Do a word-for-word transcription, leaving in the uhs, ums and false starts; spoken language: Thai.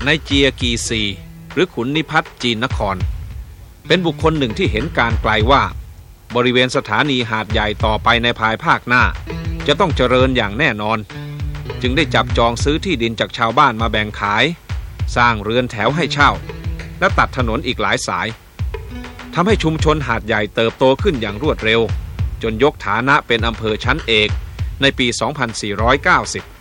นายเจียกีซีหรือขุนนิพัฒน์จีนนครเป็นบุคคลหนึ่งที่เห็นการไกลว่าบริเวณสถานีหาดใหญ่ต่อไปในภายภาคหน้าจะต้องเจริญอย่างแน่นอนจึงได้จับจองซื้อที่ดินจากชาวบ้านมาแบ่งขายสร้างเรือนแถวให้เช่าและตัดถนนอีกหลายสายทำให้ชุมชนหาดใหญ่เติบโตขึ้นอย่างรวดเร็วจนยกฐานะเป็นอำเภอชั้นเอกในปี สองพันสี่ร้อยเก้าสิบ